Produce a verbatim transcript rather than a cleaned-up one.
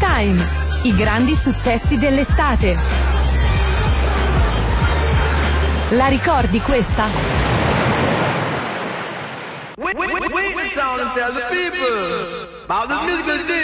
Time, i grandi successi dell'estate. La ricordi questa? Wait, wait, wait, wait, wait, and tell the people about the musical